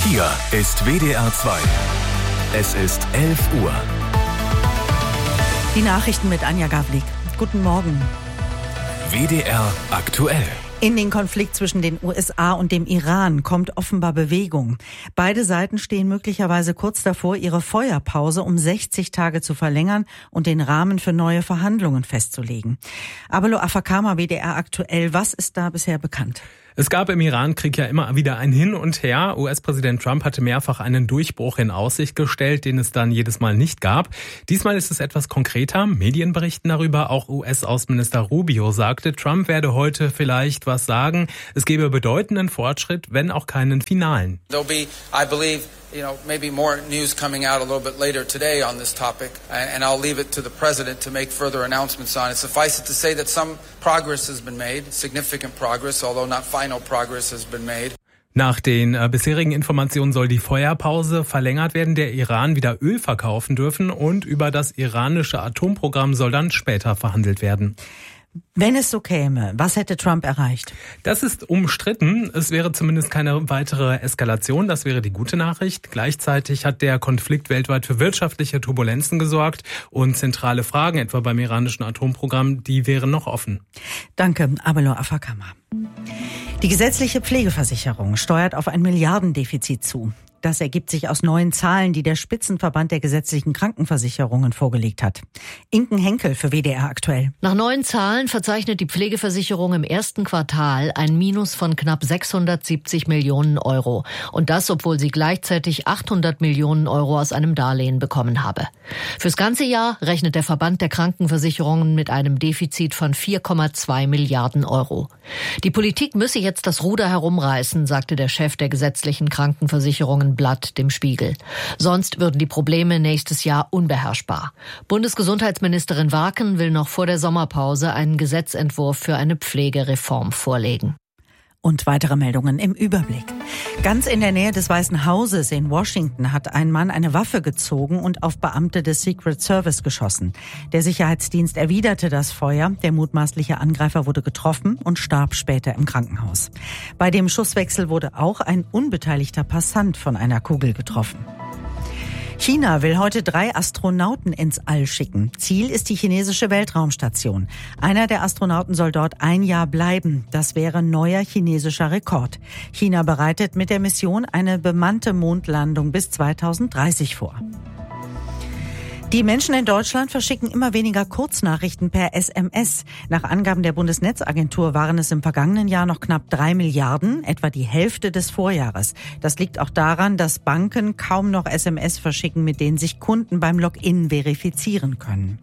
Hier ist WDR 2. Es ist 11 Uhr. Die Nachrichten mit Anja Gawlik. Guten Morgen. WDR aktuell. In den Konflikt zwischen den USA und dem Iran kommt offenbar Bewegung. Beide Seiten stehen möglicherweise kurz davor, ihre Feuerpause um 60 Tage zu verlängern und den Rahmen für neue Verhandlungen festzulegen. Abelo Afakama, WDR aktuell. Was ist da bisher bekannt? Es gab im Iran-Krieg ja immer wieder ein Hin und Her. US-Präsident Trump hatte mehrfach einen Durchbruch in Aussicht gestellt, den es dann jedes Mal nicht gab. Diesmal ist es etwas konkreter. Medien berichten darüber. Auch US-Außenminister Rubio sagte, Trump werde heute vielleicht was sagen. Es gebe bedeutenden Fortschritt, wenn auch keinen finalen. There'll be, I believe, maybe more news coming out a little bit later today on this topic, and I'll leave it to the president to make further announcements on it. Suffice it to say that some progress has been made, significant progress, although not final progress has been made. Nach den bisherigen Informationen soll die Feuerpause verlängert werden, der Iran wieder Öl verkaufen dürfen und über das iranische Atomprogramm soll dann später verhandelt werden. Wenn es so käme, was hätte Trump erreicht? Das ist umstritten. Es wäre zumindest keine weitere Eskalation. Das wäre die gute Nachricht. Gleichzeitig hat der Konflikt weltweit für wirtschaftliche Turbulenzen gesorgt und zentrale Fragen, etwa beim iranischen Atomprogramm, die wären noch offen. Danke, Abelo Afakama. Die gesetzliche Pflegeversicherung steuert auf ein Milliardendefizit zu. Das ergibt sich aus neuen Zahlen, die der Spitzenverband der gesetzlichen Krankenversicherungen vorgelegt hat. Inken Henkel für WDR aktuell. Nach neuen Zahlen verzeichnet die Pflegeversicherung im ersten Quartal ein Minus von knapp 670 Millionen Euro. Und das, obwohl sie gleichzeitig 800 Millionen Euro aus einem Darlehen bekommen habe. Fürs ganze Jahr rechnet der Verband der Krankenversicherungen mit einem Defizit von 4,2 Milliarden Euro. Die Politik müsse jetzt das Ruder herumreißen, sagte der Chef der gesetzlichen Krankenversicherungen Blatt dem Spiegel. Sonst würden die Probleme nächstes Jahr unbeherrschbar. Bundesgesundheitsministerin Waken will noch vor der Sommerpause einen Gesetzentwurf für eine Pflegereform vorlegen. Und weitere Meldungen im Überblick. Ganz in der Nähe des Weißen Hauses in Washington hat ein Mann eine Waffe gezogen und auf Beamte des Secret Service geschossen. Der Sicherheitsdienst erwiderte das Feuer. Der mutmaßliche Angreifer wurde getroffen und starb später im Krankenhaus. Bei dem Schusswechsel wurde auch ein unbeteiligter Passant von einer Kugel getroffen. China will heute 3 Astronauten ins All schicken. Ziel ist die chinesische Weltraumstation. Einer der Astronauten soll dort ein Jahr bleiben. Das wäre neuer chinesischer Rekord. China bereitet mit der Mission eine bemannte Mondlandung bis 2030 vor. Die Menschen in Deutschland verschicken immer weniger Kurznachrichten per SMS. Nach Angaben der Bundesnetzagentur waren es im vergangenen Jahr noch knapp 3 Milliarden, etwa die Hälfte des Vorjahres. Das liegt auch daran, dass Banken kaum noch SMS verschicken, mit denen sich Kunden beim Login verifizieren können.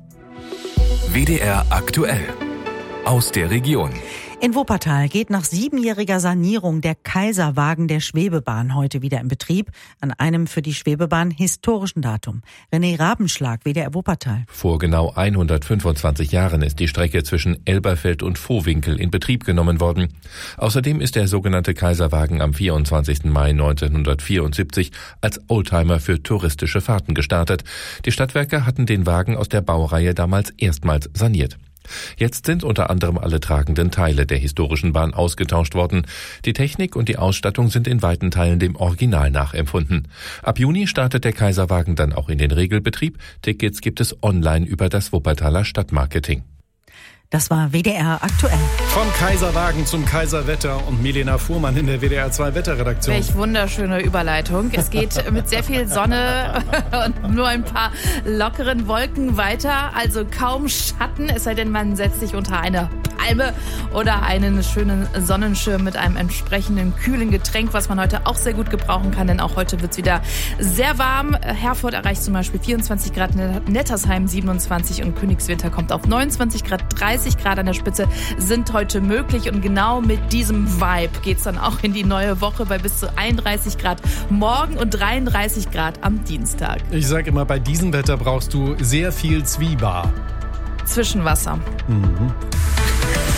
WDR aktuell. Aus der Region. In Wuppertal geht nach 7-jähriger Sanierung der Kaiserwagen der Schwebebahn heute wieder in Betrieb, an einem für die Schwebebahn historischen Datum. René Rabenschlag, WDR Wuppertal. Vor genau 125 Jahren ist die Strecke zwischen Elberfeld und Vohwinkel in Betrieb genommen worden. Außerdem ist der sogenannte Kaiserwagen am 24. Mai 1974 als Oldtimer für touristische Fahrten gestartet. Die Stadtwerke hatten den Wagen aus der Baureihe damals erstmals saniert. Jetzt sind unter anderem alle tragenden Teile der historischen Bahn ausgetauscht worden. Die Technik und die Ausstattung sind in weiten Teilen dem Original nachempfunden. Ab Juni startet der Kaiserwagen dann auch in den Regelbetrieb. Tickets gibt es online über das Wuppertaler Stadtmarketing. Das war WDR aktuell. Vom Kaiserwagen zum Kaiserwetter und Milena Fuhrmann in der WDR 2 Wetterredaktion. Welch wunderschöne Überleitung. Es geht mit sehr viel Sonne und nur ein paar lockeren Wolken weiter. Also kaum Schatten, es sei denn, man setzt sich unter eine Palme oder einen schönen Sonnenschirm mit einem entsprechenden kühlen Getränk, was man heute auch sehr gut gebrauchen kann, denn auch heute wird es wieder sehr warm. Herford erreicht zum Beispiel 24 Grad, Nettersheim 27 und Königswinter kommt auf 29 Grad, 30 Grad an der Spitze sind heute möglich und genau mit diesem Vibe geht's dann auch in die neue Woche bei bis zu 31 Grad morgen und 33 Grad am Dienstag. Ich sag immer, bei diesem Wetter brauchst du sehr viel Zwiebar. Zwischenwasser.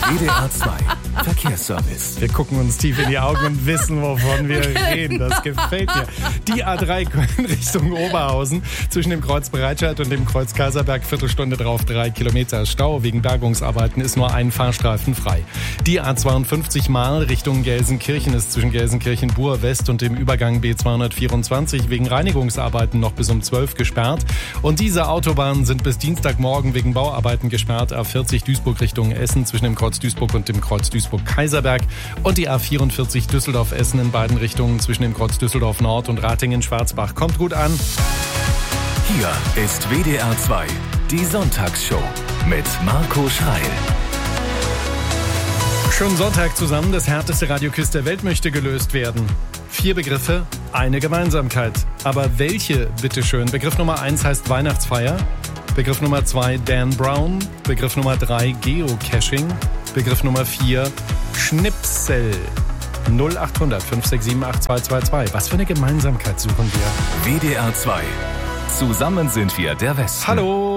WDR 2 Verkehrsservice. Wir gucken uns tief in die Augen und wissen, wovon wir reden. Das gefällt mir. Die A3 in Richtung Oberhausen zwischen dem Kreuz Breitscheid und dem Kreuz Kaiserberg, Viertelstunde drauf, 3 Kilometer Stau. Wegen Bergungsarbeiten ist nur ein Fahrstreifen frei. Die A52 Marl Richtung Gelsenkirchen ist zwischen Gelsenkirchen-Buhr West und dem Übergang B224 wegen Reinigungsarbeiten noch bis um 12 gesperrt. Und diese Autobahnen sind bis Dienstagmorgen wegen Bauarbeiten gesperrt. A40 Duisburg Richtung Essen zwischen dem Kreuz Duisburg und dem Kreuz Duisburg-Kaiserberg und die A44 Düsseldorf-Essen in beiden Richtungen zwischen dem Kreuz Düsseldorf-Nord und Ratingen-Schwarzbach. Kommt gut an. Hier ist WDR 2, die Sonntagsshow mit Marco Schreil. Schönen Sonntag zusammen. Das härteste Radioquiz der Welt möchte gelöst werden. 4 Begriffe, eine Gemeinsamkeit. Aber welche, bitteschön? Begriff Nummer 1 heißt Weihnachtsfeier. Begriff Nummer 2 Dan Brown. Begriff Nummer 3 Geocaching. Begriff Nummer 4 Schnipsel. 0800 567 8222. Was für eine Gemeinsamkeit suchen wir? WDR 2. Zusammen sind wir der Westen. Hallo.